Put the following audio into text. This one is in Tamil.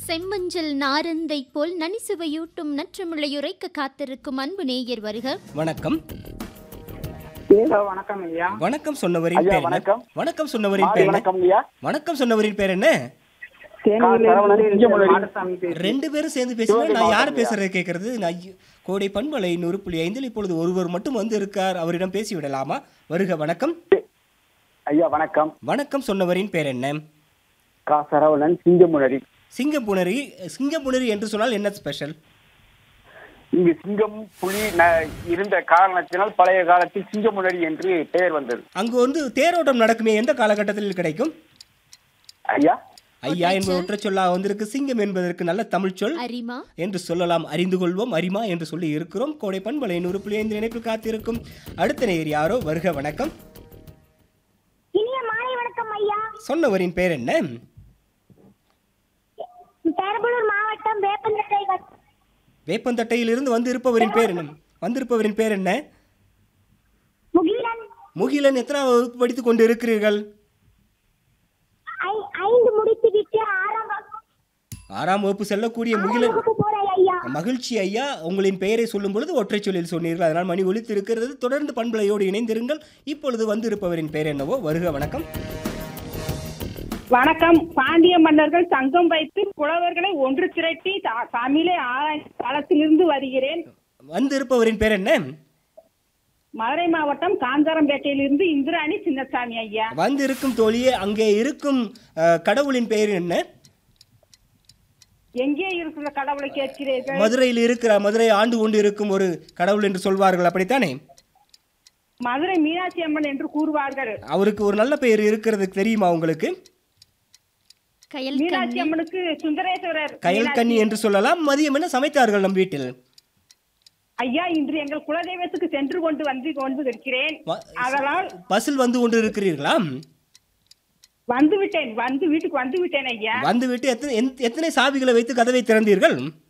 செம்மஞ்சள் நாரந்தை போல் நனிசுவையூட்டும் நற்றமிழையுரைக்க காத்திருக்கும் அன்பு நேயர் வருக. வணக்கம். வணக்கம் ஐயா. வணக்கம் சொன்னவரின் பேர் என்ன? வணக்கம் சொன்னவரின் பேர் என்ன? வணக்கம் சொன்னவரின் பேர் என்ன? ரெண்டு பேரும் சேர்ந்து பேசுவேன். நான் யார் பேசுறது கேட்கறது? நான் கோடை பண்பலை 100.5 இப்பொழுது ஒருவர் மட்டும் வந்து இருக்கார். அவரிடம் பேசி விடலாமா? வருக. வணக்கம் ஐயா. வணக்கம். வணக்கம் சொன்னவரின் பேர் என்ன? சரவணன், சிங்கமுனரி. சிங்கமுனரி என்று சொன்னால் என்ன ஸ்பெஷல்? இங்கு சிங்கம் புலி இருந்த காரணத்தினால் பழைய காலத்தில் சிங்கமுனரி என்று பெயர் வந்தது. அங்கு வந்து தேரோட்டம் நடக்குமே, எந்த காலகட்டத்தில் கிடைக்கும்? ஐயா ஐயா என்பது ஒற்றை சொல்லாக வந்திருக்கு. சிங்கம் என்பதற்கு நல்ல தமிழ் சொல் அரிமா என்று சொல்லலாம். அறிந்து கொள்வோம். அரிமா என்று சொல்லி இருக்கிறோம். கோடை பண்பலை 100.5 நினைப்பில் காத்திருக்கும் அடுத்த நேயர் யாரோ. வருக. வணக்கம். இனிய மாலை வணக்கம் ஐயா. சொன்னவரின் பேர் என்ன? பெரம்பலூர் மாவட்டம் வேப்பந்தட்டையில் இருந்து வந்திருப்பவரின் பேர் என்ன? வந்திருப்பவரின் பேர் என்ன? முகிலன். முகிலன். எத்தனை வகுப்பு படித்துக் கொண்டு இருக்கிறீர்கள்? 5 முடித்துவிட்டு 6ஆம் வகுப்பு செல்லக்கூடிய முகிலன். மகிழ்ச்சி ஐயா. உங்களின் பெயரை சொல்லும் பொழுது ஒற்றை சொல்லில் சொன்னீர்கள், அதனால் மணி ஒலித்து இருக்கிறது. தொடர்ந்து பண்பலையோடு இணைந்திருங்கள். இப்பொழுது வந்திருப்பவரின் பெயர் என்னவோ. வருக. வணக்கம். வணக்கம். பாண்டிய மன்னர்கள் சங்கம் வைத்து புலவர்களை ஒன்று திரட்டி தமிழை காலத்திலிருந்து வருகிறேன். வந்திருப்பவரின் பேர் என்ன? மதுரை மாவட்டம் காந்தாரம்பேட்டையிலிருந்து இந்திராணி சின்னசாமி ஐயா. வந்திருக்கும் தோழியே, அங்கே இருக்கும் கடவுளின் பெயர் என்ன? எங்கே இருக்கிற கடவுளை கேட்கிறீர்கள்? மதுரையில் இருக்கிற, மதுரை ஆண்டு கொண்டு இருக்கும் ஒரு கடவுள் என்று சொல்வார்கள், அப்படித்தானே? மதுரை மீனாட்சி அம்மன் என்று கூறுவார்கள். அவருக்கு ஒரு நல்ல பெயர் இருக்கிறது, தெரியுமா உங்களுக்கு? மீனாட்சி அம்மனுக்கு சுந்தரேஸ்வரர். கயல்கண்ணி என்று சொல்லலாம். மதியம் என்ன சமைத்தார்கள் நம் வீட்டில்? ஐயா, இன்று எங்கள் குலதெய்வத்துக்கு சென்று கொண்டு இருக்கிறேன். அதனால் பஸ்ஸில் வந்து கொண்டு இருக்கிறீர்களா? வீட்டுக்கு வந்து விட்டேன் ஐயா. வந்துவிட்டு எத்தனை சாவிகளை வைத்து கதவை திறந்தீர்கள்?